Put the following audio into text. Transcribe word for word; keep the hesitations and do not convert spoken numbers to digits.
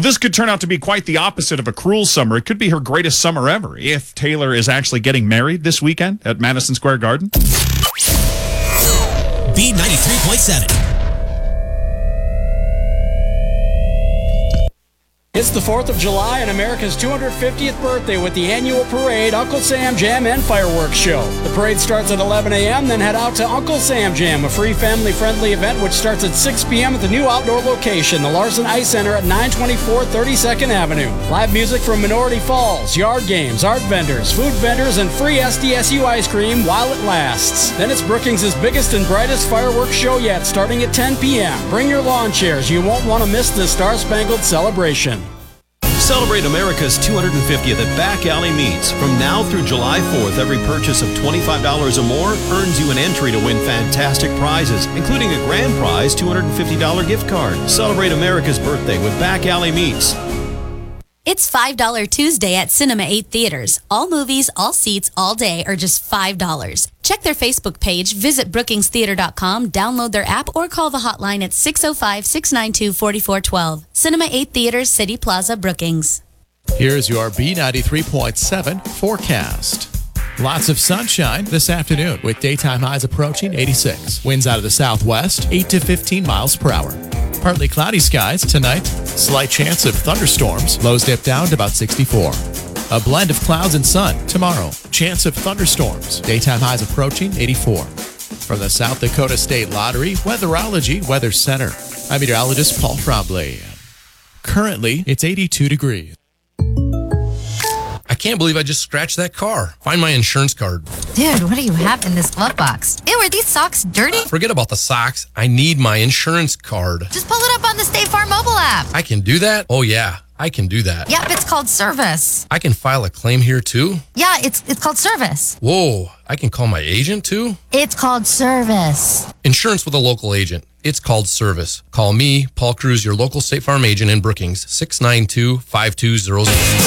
this could turn out to be quite the opposite of a cruel summer. It could be her greatest summer ever if Taylor is actually getting married this weekend at Madison Square Garden. B ninety-three point seven. It's the fourth of July and America's two hundred fiftieth birthday with the annual parade, Uncle Sam Jam and Fireworks Show. The parade starts at eleven a.m., then head out to Uncle Sam Jam, a free family-friendly event which starts at six p.m. at the new outdoor location, the Larson Ice Center at nine twenty-four thirty-second Avenue. Live music from Minority Falls, yard games, art vendors, food vendors, and free S D S U ice cream while it lasts. Then it's Brookings' biggest and brightest fireworks show yet, starting at ten p.m. Bring your lawn chairs. You won't want to miss this star-spangled celebration. Celebrate America's two hundred fiftieth at Back Alley Meats. From now through July fourth, every purchase of twenty-five dollars or more earns you an entry to win fantastic prizes, including a grand prize two hundred fifty dollars gift card. Celebrate America's birthday with Back Alley Meats. It's five dollar Tuesday at Cinema eight Theaters. All movies, all seats, all day are just five dollars. Check their Facebook page, visit brookings theater dot com, download their app, or call the hotline at six oh five, six nine two, four four one two. Cinema eight Theaters, City Plaza, Brookings. Here's your B ninety-three point seven forecast. Lots of sunshine this afternoon with daytime highs approaching eighty-six. Winds out of the southwest, eight to fifteen miles per hour. Partly cloudy skies tonight. Slight chance of thunderstorms. Lows dip down to about sixty-four. A blend of clouds and sun tomorrow. Chance of thunderstorms. Daytime highs approaching eighty-four. From the South Dakota State Lottery Weatherology Weather Center, I'm meteorologist Paul Frombley. Currently, it's eighty-two degrees. I can't believe I just scratched that car. Find my insurance card. Dude, what do you have in this glove box? Ew, are these socks dirty? Forget about the socks. I need my insurance card. Just pull it up on the State Farm mobile app. I can do that? Oh, yeah. I can do that. Yep, it's called service. I can file a claim here, too? Yeah, it's it's called service. Whoa, I can call my agent, too? It's called service. Insurance with a local agent. It's called service. Call me, Paul Cruz, your local State Farm agent in Brookings, six nine two, five two zero zero.